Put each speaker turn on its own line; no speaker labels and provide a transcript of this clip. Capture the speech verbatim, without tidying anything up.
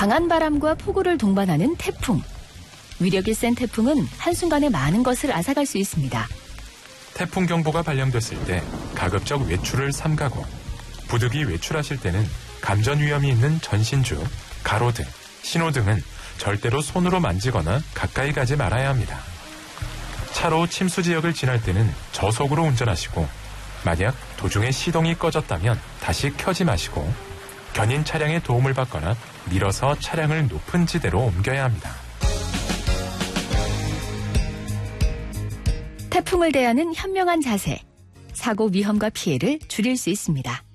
강한 바람과 폭우를 동반하는 태풍. 위력이 센 태풍은 한순간에 많은 것을 앗아갈 수 있습니다.
태풍 경보가 발령됐을 때 가급적 외출을 삼가고, 부득이 외출하실 때는 감전 위험이 있는 전신주, 가로등, 신호등은 절대로 손으로 만지거나 가까이 가지 말아야 합니다. 차로 침수 지역을 지날 때는 저속으로 운전하시고, 만약 도중에 시동이 꺼졌다면 다시 켜지 마시고, 견인 차량의 도움을 받거나 밀어서 차량을 높은 지대로 옮겨야 합니다.
태풍을 대하는 현명한 자세, 사고 위험과 피해를 줄일 수 있습니다.